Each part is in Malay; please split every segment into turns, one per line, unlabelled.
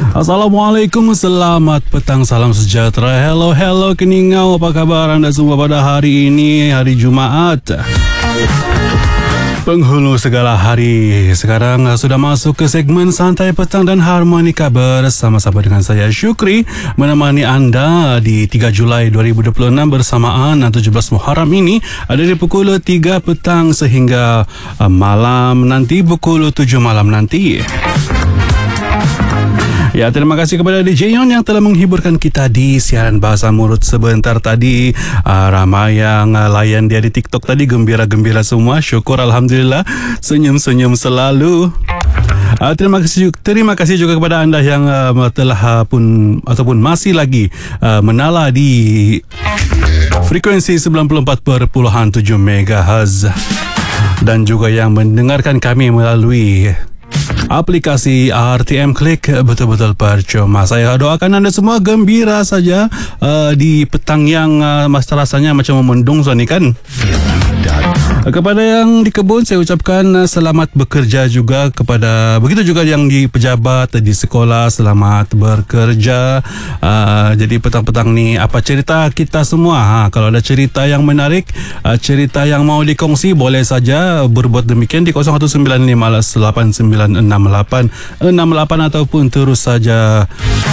Assalamualaikum, selamat petang, salam sejahtera. Hello keningau, apa kabar anda semua pada hari ini, hari Jumaat, penghulu segala hari. Sekarang sudah masuk ke segmen Santai Petang dan Harmonika bersama-sama dengan saya Syukri, menemani anda di 3 Julai 2026 bersamaan 17 Muharram ini, dari pukul 3 petang sehingga malam nanti pukul 7 malam nanti. Ya, terima kasih kepada DJ Yon yang telah menghiburkan kita di siaran Bahasa Murut sebentar tadi. Ramai yang layan dia di TikTok tadi, gembira-gembira semua. Syukur, Alhamdulillah, senyum-senyum selalu. Terima kasih juga kepada anda yang telah ataupun masih lagi menala di frekuensi 94.7 MHz dan juga yang mendengarkan kami melalui aplikasi RTM Klik. Betul-betul percuma. Saya doakan anda semua gembira saja di petang yang rasanya macam memendung ni kan. Kepada yang di kebun, saya ucapkan selamat bekerja juga. Begitu juga yang di pejabat, di sekolah, selamat bekerja. Jadi petang-petang ni, apa cerita kita semua? Kalau ada cerita yang menarik, cerita yang mau dikongsi, boleh saja berbuat demikian di 0195896868 ataupun terus saja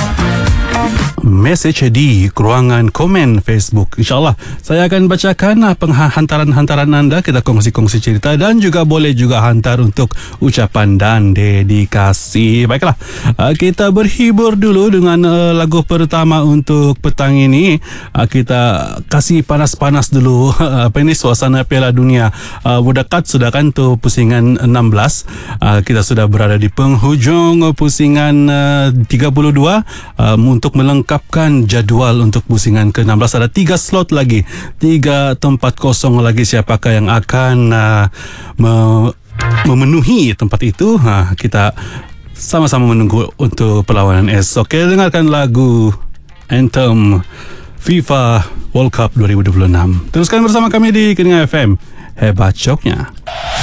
message di ruangan komen Facebook. InsyaAllah saya akan bacakan hantaran-hantaran anda. Kita kongsi-kongsi cerita dan juga boleh juga hantar untuk ucapan dan dedikasi. Baiklah, kita berhibur dulu dengan lagu pertama untuk petang ini. Kita kasih panas-panas dulu. Apa ini, suasana Piala Dunia dekat sudah kan tu, pusingan 16. Kita sudah berada di penghujung pusingan 32 untuk melengkapkan jadual untuk pusingan ke-16. Ada 3 slot lagi, 3 tempat kosong lagi. Siapakah yang akan memenuhi tempat itu? Kita sama-sama menunggu untuk perlawanan esok. Oke, dengarkan lagu Anthem FIFA World Cup 2026. Teruskan bersama kami di Keningan FM. Hebat syoknya.